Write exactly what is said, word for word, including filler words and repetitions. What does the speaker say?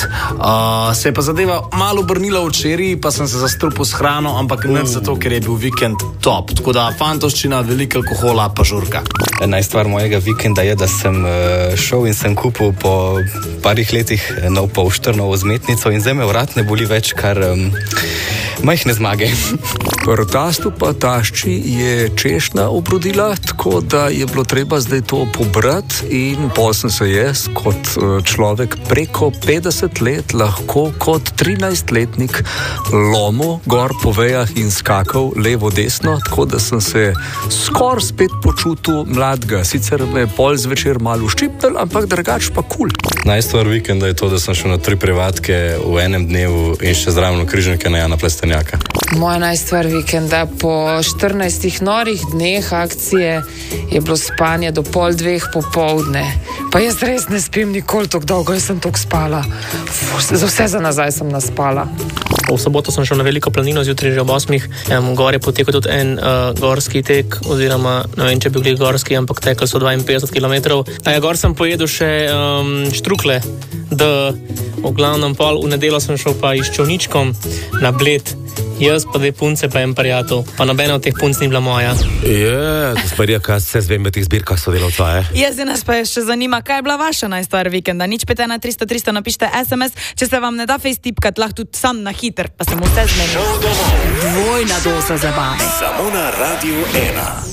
Uh, se je pa zadeva malo obrnila včeraj, pa sem se zastrupil s hrano, ampak ne zato, ker je bil vikend top. Tako da fantovščina, veliko alkohola, pa žurka. Ena stvar mojega vikenda je, da sem uh, šel in sem kupil po parih letih nov polštrno vzmetnico in zdaj me vrat ne boli več, kar um, majhne zmage. Pri tastu pa tašči je češnja obrodila, tako da je bilo treba zdaj to pobrati in pol sem se jaz kot človek preko petdeset let lahko kot trinajstletnik lomil gor po vejah in skakal levo-desno, tako da sem se skoraj spet počutil mladega. Sicer me je pol zvečer malo ščipnil, ampak drugač pa kul. Cool. Najstvar vikenda je to, da sem šel na tri privatke v enem dnevu in še zraven križnike na Jana Plestenjaka. Moja najstvar vikenda po štirinajstih norih dneh akcije je bilo spanje do pol dveh popoldne. Pa jaz res ne spim nikoli tako dolgo, jaz sem toliko spala. Fus, za vse za nazaj sem naspala. V soboto sem šel na veliko planino, zjutraj že ob osmih. Um, gor je potekal tudi en uh, gorski tek, oziroma ne vem, če bi bili gorski, ampak tekli so dvainpetdeset kilometrov. A ja, gor sem pojedel še um, štrukle, da v glavnem pol v nedeljo sem šel pa iz Čovničkom na Bled. Jaz pa dve punce pa en prijatelj, pa nobena od teh punc ni bila moja. Je, gospodija, kaj se zvem v tih zbirkah sodelavca, je? Jaz se nas pa še zanima, kaj je bila vaša najstvar vikenda. Nič pet ena tristo tristo napište es em es, če se vam ne da face tipkat, lahko tudi sam na hiter, pa se mu vse zmeni. Dvojna doza zabave. Samo na Radio ena.